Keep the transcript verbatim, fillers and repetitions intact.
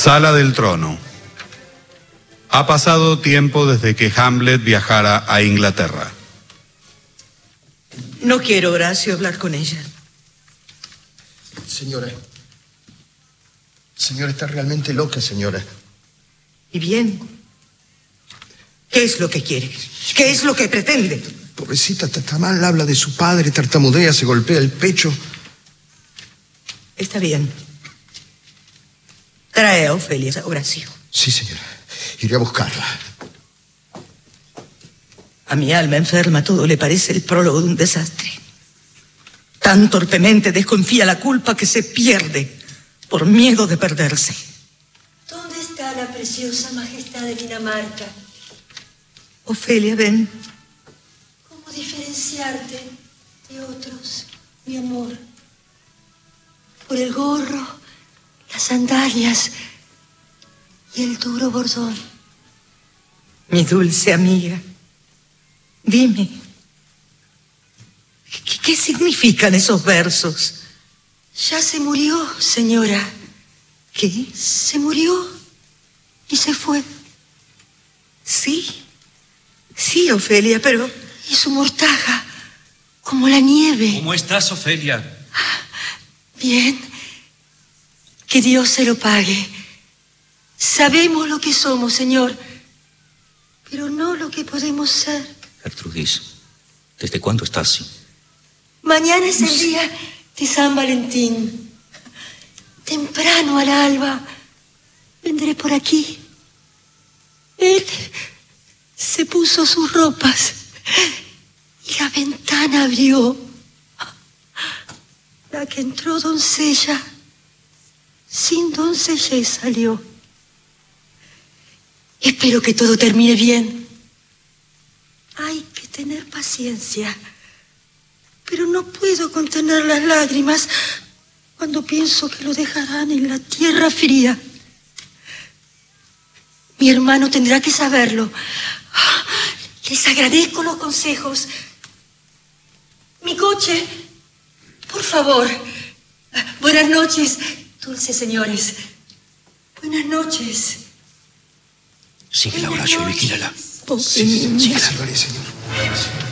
Sala del trono. Ha pasado tiempo desde que Hamlet viajara a Inglaterra. No quiero, Horacio, hablar con ella. Señora. Señora, está realmente loca, señora. ¿Y bien? ¿Qué es lo que quiere? ¿Qué es lo que pretende? Pobrecita, está mal, habla de su padre, tartamudea, se golpea el pecho. Está bien. Trae a Ofelia, Horacio. Sí, señora. Iré a buscarla. A mi alma enferma todo le parece el prólogo de un desastre. Tan torpemente desconfía la culpa que se pierde por miedo de perderse. ¿Dónde está la preciosa majestad de Dinamarca? Ofelia, ven. ¿Cómo diferenciarte de otros, mi amor? Por el gorro, las sandalias y el duro bordón. Mi dulce amiga, dime, ¿qué, qué significan esos versos? Ya se murió, señora. ¿Qué? Se murió y se fue. Sí, sí, Ofelia, pero... Y su mortaja, como la nieve. ¿Cómo estás, Ofelia? Bien. Que Dios se lo pague. Sabemos lo que somos, Señor, pero no lo que podemos ser. Gertrudis, ¿desde cuándo estás así? Mañana es el día de San Valentín. Temprano al alba vendré por aquí. Él se puso sus ropas y la ventana abrió. La que entró doncella, sin doncellez salió. Espero que todo termine bien. Hay que tener paciencia, pero no puedo contener las lágrimas cuando pienso que lo dejarán en la tierra fría. Mi hermano tendrá que saberlo. Les agradezco los consejos. Mi coche, por favor. Buenas noches, dulces señores. Buenas noches. Síguela, Horacio, y vigílala. Pobre niña. Sí, lo haré, señor. Sí.